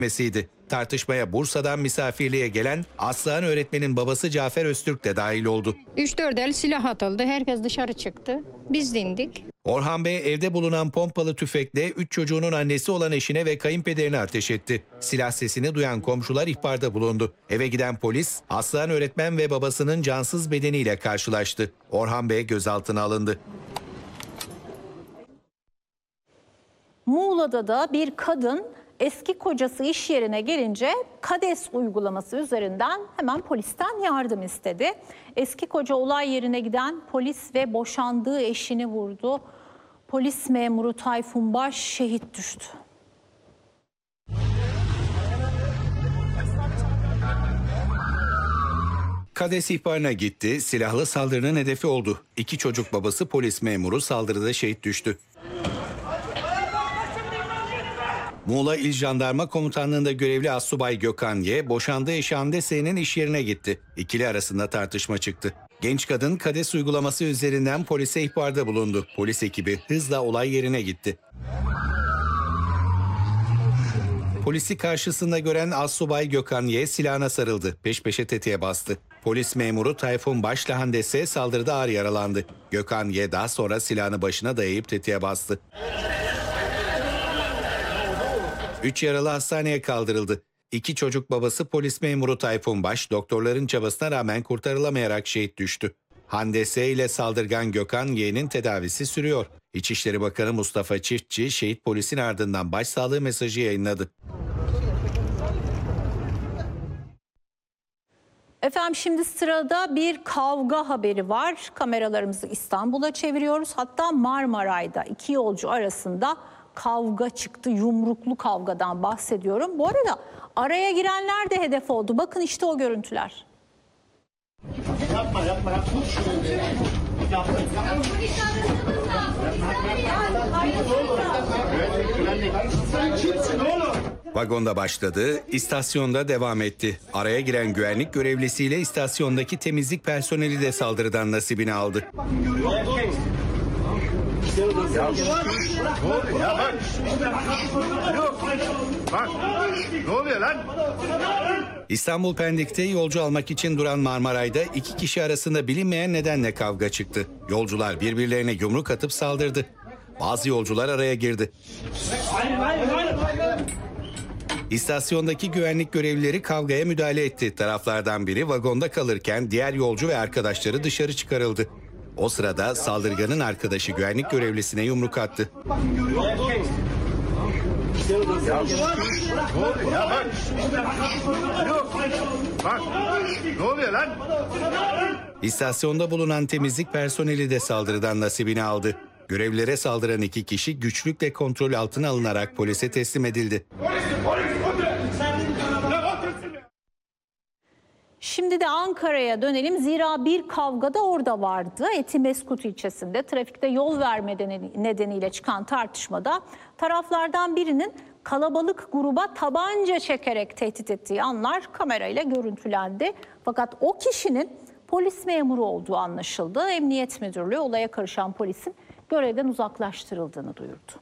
mesiydi. Tartışmaya Bursa'dan misafirliğe gelen Aslıhan öğretmenin babası Cafer Öztürk de dahil oldu. 3-4 el silah atıldı. Herkes dışarı çıktı. Biz de indik. Orhan Bey evde bulunan pompalı tüfekle 3 çocuğunun annesi olan eşine ve kayınpederine ateş etti. Silah sesini duyan komşular ihbarda bulundu. Eve giden polis Aslıhan öğretmen ve babasının cansız bedeniyle karşılaştı. Orhan Bey gözaltına alındı. Muğla'da da bir kadın eski kocası iş yerine gelince KADES uygulaması üzerinden hemen polisten yardım istedi. Eski koca olay yerine giden polis ve boşandığı eşini vurdu. Polis memuru Tayfun Baş şehit düştü. KADES ihbarına gitti, silahlı saldırının hedefi oldu. 2 çocuk babası polis memuru saldırıda şehit düştü. Muğla İl Jandarma Komutanlığı'nda görevli Assubay Gökhan Y, boşandığı eşi Hande S'nin iş yerine gitti. İkili arasında tartışma çıktı. Genç kadın KADES uygulaması üzerinden polise ihbarda bulundu. Polis ekibi hızla olay yerine gitti. Polisi karşısında gören Assubay Gökhan Y silahına sarıldı. Peş peşe tetiğe bastı. Polis memuru Tayfun Baş'la Hande S saldırıda ağır yaralandı. Gökhan Y daha sonra silahını başına dayayıp tetiğe bastı. 3 yaralı hastaneye kaldırıldı. 2 çocuk babası polis memuru Tayfun Baş, doktorların çabasına rağmen kurtarılamayarak şehit düştü. Hande S ile saldırgan Gökhan Y'nin tedavisi sürüyor. İçişleri Bakanı Mustafa Çiftçi, şehit polisin ardından başsağlığı mesajı yayınladı. Efendim şimdi sırada bir kavga haberi var. Kameralarımızı İstanbul'a çeviriyoruz. Hatta Marmaray'da 2 yolcu arasında kavga çıktı. Yumruklu kavgadan bahsediyorum. Bu arada araya girenler de hedef oldu. Bakın işte o görüntüler. Yapma. Sen kimsin oğlum? Vagonda başladı, istasyonda devam etti. Araya giren güvenlik görevlisiyle istasyondaki temizlik personeli de saldırıdan nasibini aldı. Ya bak. Bak. Ne oluyor lan? İstanbul Pendik'te yolcu almak için duran Marmaray'da 2 kişi arasında bilinmeyen nedenle kavga çıktı. Yolcular birbirlerine yumruk atıp saldırdı. Bazı yolcular araya girdi. İstasyondaki güvenlik görevlileri kavgaya müdahale etti. Taraflardan biri vagonda kalırken diğer yolcu ve arkadaşları dışarı çıkarıldı. O sırada saldırganın arkadaşı güvenlik görevlisine yumruk attı. Ya bak. Bak. Ne oluyor lan? İstasyonda bulunan temizlik personeli de saldırıdan nasibini aldı. Görevlilere saldıran 2 kişi güçlükle kontrol altına alınarak polise teslim edildi. Şimdi de Ankara'ya dönelim. Zira bir kavga da orada vardı. Etimeskut ilçesinde trafikte yol verme nedeniyle çıkan tartışmada taraflardan birinin kalabalık gruba tabanca çekerek tehdit ettiği anlar kamerayla görüntülendi. Fakat o kişinin polis memuru olduğu anlaşıldı. Emniyet Müdürlüğü olaya karışan polisin görevden uzaklaştırıldığını duyurdu.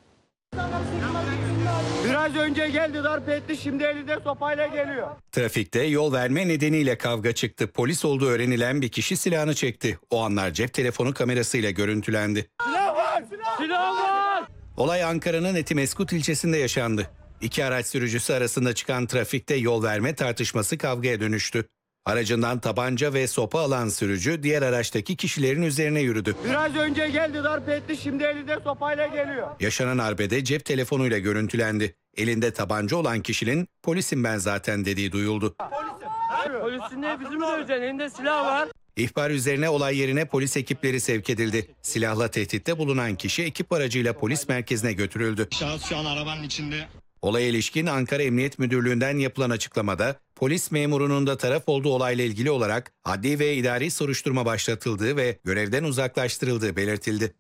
Biraz önce geldi, darp etti, şimdi elinde sopayla geliyor. Trafikte yol verme nedeniyle kavga çıktı. Polis olduğu öğrenilen bir kişi silahını çekti. O anlar cep telefonu kamerasıyla görüntülendi. Silah var! Silah var! Olay Ankara'nın Etimeskut ilçesinde yaşandı. 2 araç sürücüsü arasında çıkan trafikte yol verme tartışması kavgaya dönüştü. Aracından tabanca ve sopa alan sürücü diğer araçtaki kişilerin üzerine yürüdü. Biraz önce geldi, darp etti, şimdi elinde sopayla geliyor. Yaşanan arbede cep telefonuyla görüntülendi. Elinde tabanca olan kişinin "polisim ben zaten" dediği duyuldu. Polisin ne, bizi mi döveceksin? Elinde silah var. İhbar üzerine olay yerine polis ekipleri sevk edildi. Silahla tehditte bulunan kişi ekip aracıyla polis merkezine götürüldü. Şahıs şu an arabanın içinde. Olaya ilişkin Ankara Emniyet Müdürlüğü'nden yapılan açıklamada polis memurunun da taraf olduğu olayla ilgili olarak adli ve idari soruşturma başlatıldığı ve görevden uzaklaştırıldığı belirtildi.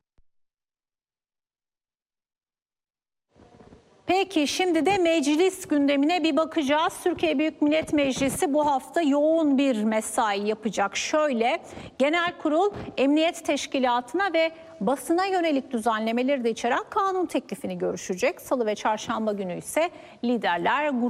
Peki şimdi de meclis gündemine bir bakacağız. Türkiye Büyük Millet Meclisi bu hafta yoğun bir mesai yapacak. Şöyle, Genel Kurul Emniyet Teşkilatı'na ve basına yönelik düzenlemeleri de içeren kanun teklifini görüşecek. Salı ve çarşamba günü ise liderler